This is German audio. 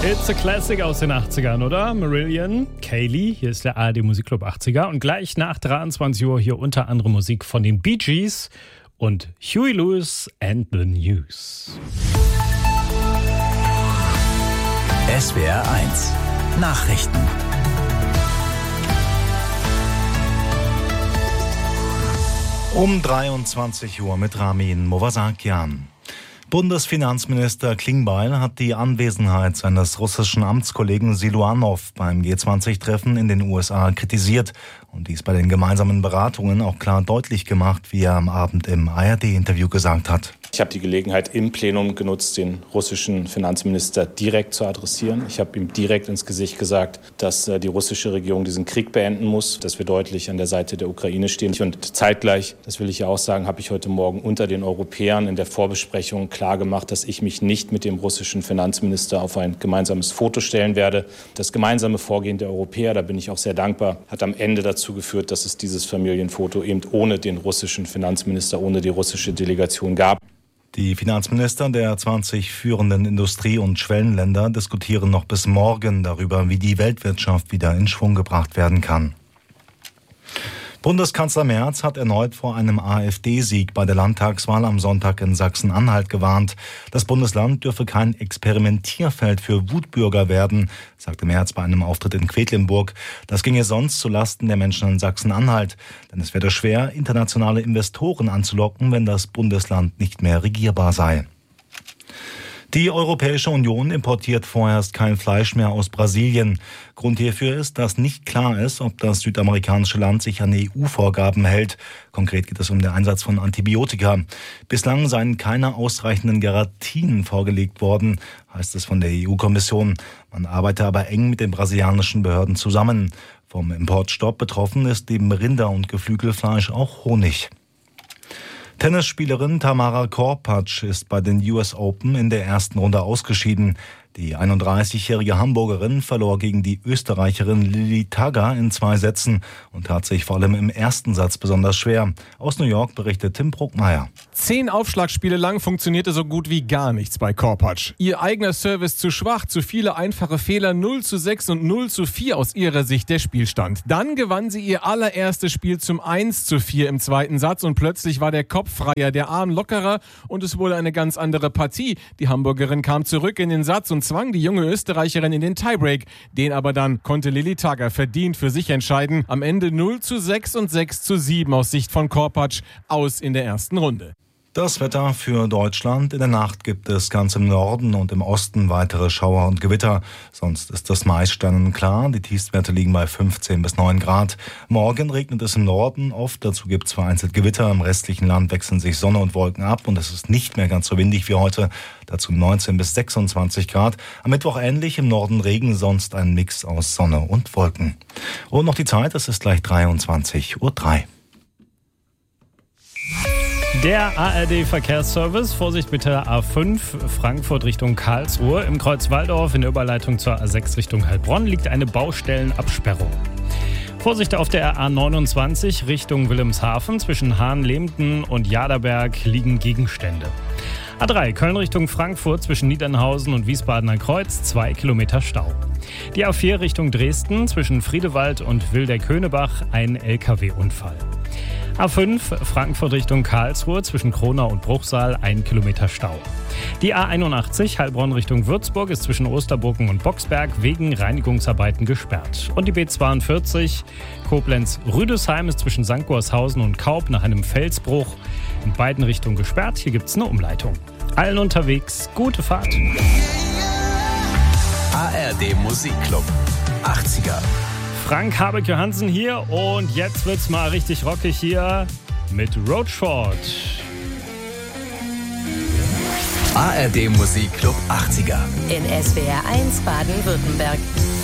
It's a Classic aus den 80ern, oder? Marillion, Kaylee, hier ist der ARD Musikclub 80er. Und gleich nach 23 Uhr hier unter anderem Musik von den Bee Gees und Huey Lewis and the News. SWR 1 Nachrichten. Um 23 Uhr mit Ramin Movasakian. Bundesfinanzminister Klingbeil hat die Anwesenheit seines russischen Amtskollegen Siluanow beim G20-Treffen in den USA kritisiert und dies bei den gemeinsamen Beratungen auch klar deutlich gemacht, wie er am Abend im ARD-Interview gesagt hat. Ich habe die Gelegenheit im Plenum genutzt, den russischen Finanzminister direkt zu adressieren. Ich habe ihm direkt ins Gesicht gesagt, dass die russische Regierung diesen Krieg beenden muss, dass wir deutlich an der Seite der Ukraine stehen. Und zeitgleich, das will ich ja auch sagen, habe ich heute Morgen unter den Europäern in der Vorbesprechung klargemacht, dass ich mich nicht mit dem russischen Finanzminister auf ein gemeinsames Foto stellen werde. Das gemeinsame Vorgehen der Europäer, da bin ich auch sehr dankbar, hat am Ende dazu geführt, dass es dieses Familienfoto eben ohne den russischen Finanzminister, ohne die russische Delegation gab. Die Finanzminister der 20 führenden Industrie- und Schwellenländer diskutieren noch bis morgen darüber, wie die Weltwirtschaft wieder in Schwung gebracht werden kann. Bundeskanzler Merz hat erneut vor einem AfD-Sieg bei der Landtagswahl am Sonntag in Sachsen-Anhalt gewarnt. Das Bundesland dürfe kein Experimentierfeld für Wutbürger werden, sagte Merz bei einem Auftritt in Quedlinburg. Das ginge sonst zulasten der Menschen in Sachsen-Anhalt. Denn es werde schwer, internationale Investoren anzulocken, wenn das Bundesland nicht mehr regierbar sei. Die Europäische Union importiert vorerst kein Fleisch mehr aus Brasilien. Grund hierfür ist, dass nicht klar ist, ob das südamerikanische Land sich an EU-Vorgaben hält. Konkret geht es um den Einsatz von Antibiotika. Bislang seien keine ausreichenden Garantien vorgelegt worden, heißt es von der EU-Kommission. Man arbeite aber eng mit den brasilianischen Behörden zusammen. Vom Importstopp betroffen ist neben Rinder- und Geflügelfleisch auch Honig. Tennisspielerin Tamara Korpatsch ist bei den US Open in der ersten Runde ausgeschieden. Die 31-jährige Hamburgerin verlor gegen die Österreicherin Lili Tagger in 2 Sätzen und tat sich vor allem im ersten Satz besonders schwer. Aus New York berichtet Tim Bruckmeier. 10 Aufschlagspiele lang funktionierte so gut wie gar nichts bei Korpatsch. Ihr eigener Service zu schwach, zu viele einfache Fehler, 0:6 und 0:4 aus ihrer Sicht der Spielstand. Dann gewann sie ihr allererstes Spiel zum 1:4 im zweiten Satz und plötzlich war der Kopf freier, der Arm lockerer und es wurde eine ganz andere Partie. Die Hamburgerin kam zurück in den Satz und zwang die junge Österreicherin in den Tiebreak. Den aber dann konnte Lili Tagger verdient für sich entscheiden. Am Ende 0:6 und 6:7 aus Sicht von Korpatsch aus in der ersten Runde. Das Wetter für Deutschland. In der Nacht gibt es ganz im Norden und im Osten weitere Schauer und Gewitter. Sonst ist das meist sternenklar. Die Tiefstwerte liegen bei 15 bis 9 Grad. Morgen regnet es im Norden oft. Dazu gibt es vereinzelt Gewitter. Im restlichen Land wechseln sich Sonne und Wolken ab. Und es ist nicht mehr ganz so windig wie heute. Dazu 19 bis 26 Grad. Am Mittwoch ähnlich. Im Norden Regen, sonst ein Mix aus Sonne und Wolken. Und noch die Zeit. Es ist gleich 23:03 Uhr. Der ARD-Verkehrsservice, Vorsicht mit der A5 Frankfurt Richtung Karlsruhe. Im Kreuz Walldorf in der Überleitung zur A6 Richtung Heilbronn liegt eine Baustellenabsperrung. Vorsicht auf der A29 Richtung Wilhelmshaven. Zwischen Hahn-Lehmten und Jaderberg liegen Gegenstände. A3 Köln Richtung Frankfurt zwischen Niedernhausen und Wiesbadener Kreuz 2 Kilometer Stau. Die A4 Richtung Dresden zwischen Friedewald und Wildeck-Höhnebach ein LKW-Unfall. A5 Frankfurt Richtung Karlsruhe zwischen Kronau und Bruchsal 1 Kilometer Stau. Die A81 Heilbronn Richtung Würzburg ist zwischen Osterburgen und Boxberg wegen Reinigungsarbeiten gesperrt. Und die B42 Koblenz-Rüdesheim ist zwischen St. Gorshausen und Kaub nach einem Felsbruch in beiden Richtungen gesperrt. Hier gibt es eine Umleitung. Allen unterwegs gute Fahrt. ARD Musikclub 80er. Frank Habeck-Johansen hier und jetzt wird's mal richtig rockig hier mit Roachford. ARD Musikclub 80er. In SWR 1 Baden-Württemberg.